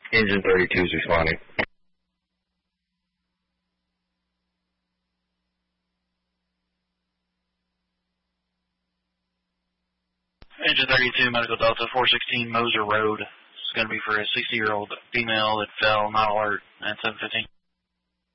Engine 32 is responding. Engine 32, Medical Delta, 416 Moser Road. It's going to be for a 60-year-old female that fell, not alert, at 7:15.